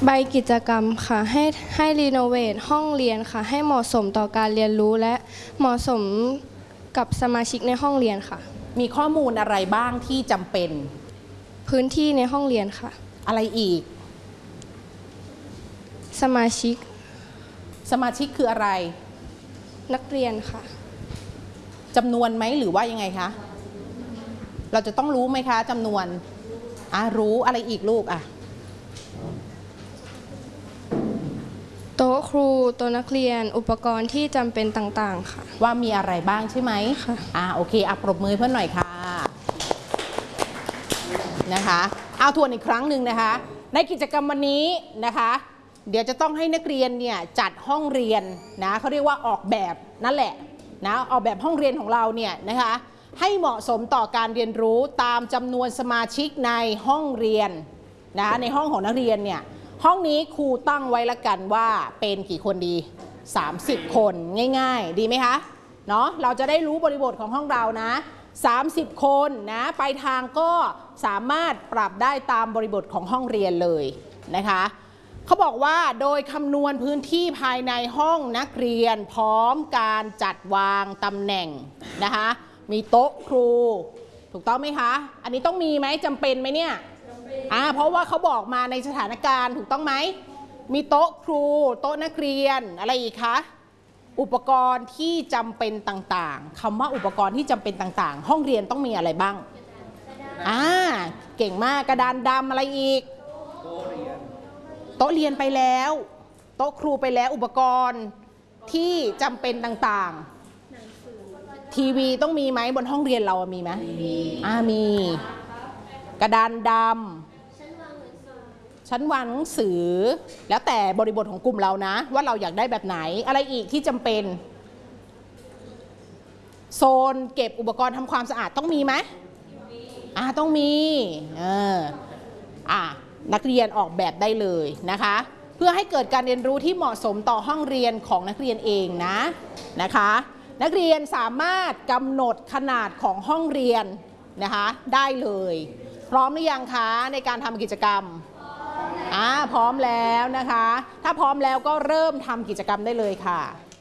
ใบกิจกรรมค่ะให้รีโนเวทห้องเรียนค่ะให้เหมาะสมต่อการเรียนรู้และเหมาะสมกับสมาชิกในห้องเรียนค่ะมีข้อมูลอะไรบ้างที่จำเป็นพื้นที่ในห้องเรียนค่ะอะไรอีกสมาชิกคืออะไรนักเรียนค่ะจำนวนไหมหรือว่ายังไงคะเราจะต้องรู้ไหมคะจำนวนรู้อะไรอีกลูกโต๊ะครูโต๊ะนักเรียนอุปกรณ์ที่จำเป็นต่างๆค่ะว่ามีอะไรบ้างใช่ไหมค่ะโอเคปรบมือเพื่อนหน่อยค่ะนะคะทวนอีกครั้งหนึ่งนะคะในกิจกรรมวันนี้นะคะเดี๋ยวจะต้องให้นักเรียนเนี่ยจัดห้องเรียนนะเขาเรียกว่าออกแบบนั่นแหละนะออกแบบห้องเรียนของเราเนี่ยนะคะให้เหมาะสมต่อการเรียนรู้ตามจำนวนสมาชิกในห้องเรียนนะในห้องของนักเรียนเนี่ยห้องนี้ครูตั้งไว้ละกันว่าเป็นกี่คนดี30คนง่ายๆดีไหมคะเนาะเราจะได้รู้บริบทของห้องเรานะ30คนนะไปทางก็สามารถปรับได้ตามบริบทของห้องเรียนเลยนะคะเขาบอกว่าโดยคำนวณพื้นที่ภายในห้องนักเรียนพร้อมการจัดวางตำแหน่งนะคะมีโต๊ะครูถูกต้องไหมคะอันนี้ต้องมีไหมจำเป็นไหมเนี่ยเพราะว่าเขาบอกมาในสถานการณ์ถูกต้องไหมมีโต๊ะครูโต๊ะนักเรียนอะไรอีกคะอุปกรณ์ที่จำเป็นต่างๆคำว่าอุปกรณ์ที่จำเป็นต่างๆห้องเรียนต้องมีอะไรบ้างเก่งมากกระดานดำอะไรอีกโต๊ะเรียนไปแล้วโต๊ะครูไปแล้วอุปกรณ์ที่จำเป็นต่างๆทีวีต้องมีไหมบนห้องเรียนเรามีไหมมีกระดานดำชั้นวางหนังสือแล้วแต่บริบทของกลุ่มเรานะว่าเราอยากได้แบบไหนอะไรอีกที่จำเป็นโซนเก็บอุปกรณ์ทำความสะอาดต้องมีไหมต้องมีนักเรียนออกแบบได้เลยนะคะเพื่อให้เกิดการเรียนรู้ที่เหมาะสมต่อห้องเรียนของนักเรียนเองนะคะนักเรียนสามารถกำหนดขนาดของห้องเรียนนะคะได้เลยพร้อมหรือยังคะในการทำกิจกรรมพร้อมแล้วนะคะถ้าพร้อมแล้วก็เริ่มทำกิจกรรมได้เลยค่ะ